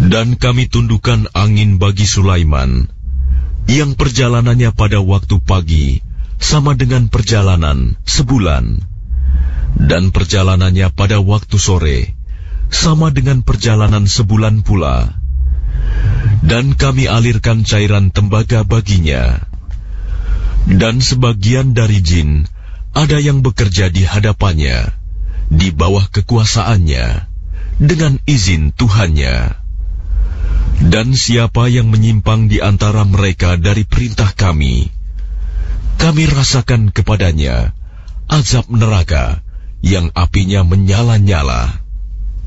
Dan kami tundukkan angin bagi Sulaiman, yang perjalanannya pada waktu pagi sama dengan perjalanan sebulan, dan perjalanannya pada waktu sore sama dengan perjalanan sebulan pula. Dan kami alirkan cairan tembaga baginya. Dan sebagian dari jin ada yang bekerja di hadapannya, di bawah kekuasaannya, dengan izin Tuhannya. Dan siapa yang menyimpang di antara mereka dari perintah kami, kami rasakan kepadanya azab neraka yang apinya menyala-nyala.